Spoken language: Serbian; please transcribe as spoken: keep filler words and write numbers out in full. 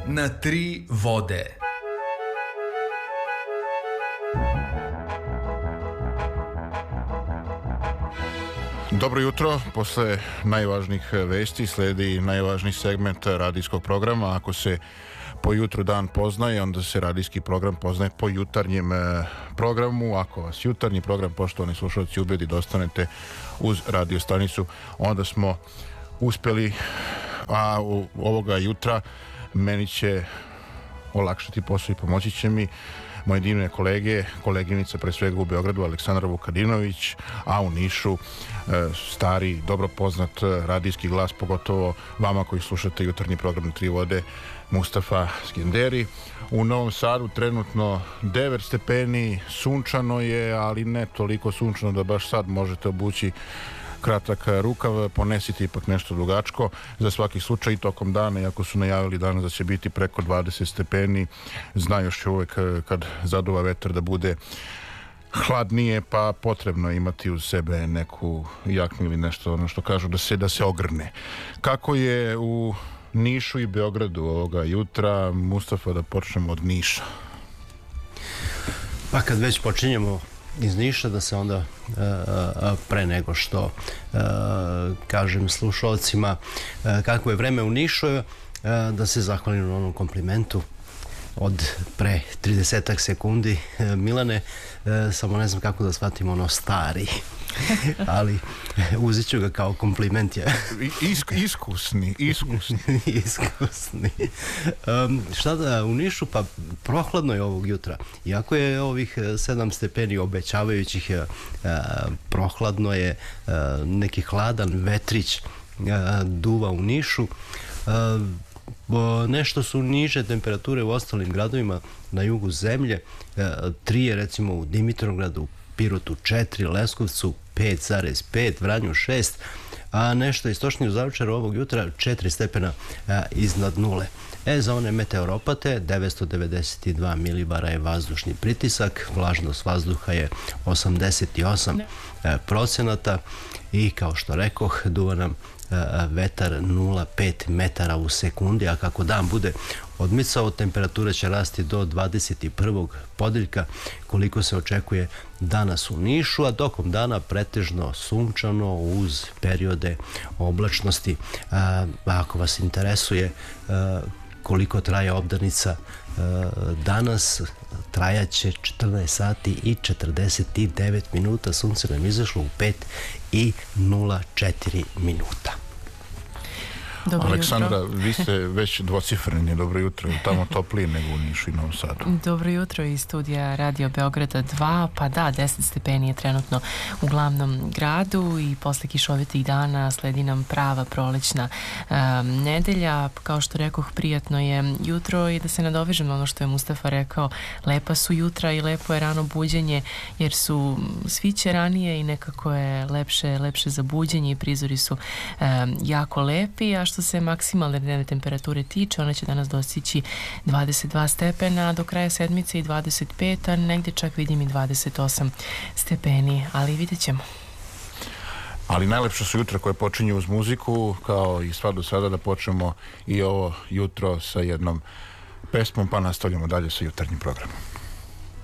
na tri vode. Dobro jutro, posle najvažnijih vesti sledi najvažniji segment radijskog programa. Ako se po jutru dan poznaje, onda se radijski program poznaje po jutarnjem programu. Ako vas jutarnji program, poštovani slušalci, ubedi da ostanete uz radio stanicu, onda smo uspeli, a u ovoga jutra meni će olakšati posao i pomoći će mi moje divne kolege, koleginica pre svega u Beogradu Aleksandra Vukadinović, a u Nišu stari, dobro poznat radijski glas, pogotovo vama koji slušate jutarnji program na tri vode, Mustafa Skenderi. U Novom Sadu trenutno devet stepeni, sunčano je, ali ne toliko sunčano da baš sad možete obući kratak rukav, ponesite ipak nešto dugačko za svaki slučaj i tokom dana, iako su najavili danas da će biti preko dvadeset stepeni, znaju još uvek kad zaduva vetar da bude hladnije, pa potrebno je imati uz sebe neku jaknu ili nešto, ono što kažu, da se, da se ogrne. Kako je u Nišu i Beogradu ovoga jutra? Mustafa, da počnemo od Niša. Pa kad već počinjemo iz Niša, da se onda pre nego što kažem slušalcima kako je vreme u Nišu, da se zahvalim na onom komplimentu od pre tridesetak sekundi. Milane, samo ne znam kako da shvatim ono stari, ali uzet ću ga kao kompliment. Je. Isk, iskusni, iskusni. iskusni. Um, šta da u Nišu, pa prohladno je ovog jutra. Iako je ovih sedam stepeni obećavajućih, uh, prohladno je, uh, neki hladan vetrić uh, duva u Nišu. Uh, Nešto su niže temperature u ostalim gradovima na jugu zemlje. Tri je recimo u Dimitrovgradu, Pirotu četiri, Leskovcu pet zarez pet, Vranju šest, a nešto istočnije u Zaječaru ovog jutra četiri stepena iznad nule. E, za one meteoropate devetsto devedeset dva milibara je vazdušni pritisak, vlažnost vazduha je osamdeset osam procenata i kao što rekoh, duva nam vetar nula zarez pet metara u sekundi, a kako dan bude odmicao, temperatura će rasti do dvadeset prvog podeljka, koliko se očekuje danas u Nišu, a tokom dana pretežno sunčano uz periode oblačnosti. A, ako vas interesuje a, koliko traje obdanica a, danas, trajaće četrnaest sati i četrdeset devet minuta, sunce nam izašlo u pet i nula četiri minuta. Dobro Aleksandra, jutro. Vi ste već dvocifreni, dobro jutro, tamo toplije nego u Nišu i Novom Sadu. Dobro jutro iz studija Radio Beograda dva, pa da, deset stepeni je trenutno u glavnom gradu i posle kišovitih dana sledi nam prava prolećna um, nedelja. Kao što rekoh, prijatno je jutro i da se nadovežem ono što je Mustafa rekao, lepa su jutra i lepo je rano buđenje, jer su sviće ranije i nekako je lepše, lepše za buđenje i prizori su um, jako lepi, a što se maksimalne dnevne temperature tiče, ona će danas dostići dvadeset dva stepena, do kraja sedmice i dvadeset pet, a negdje čak vidim i dvadeset osam stepeni, ali vidjet ćemo. Ali najlepše su jutra koje počinju uz muziku, kao i sva do sada, da počnemo i ovo jutro sa jednom pesmom, pa nastavljamo dalje sa jutarnjim programom.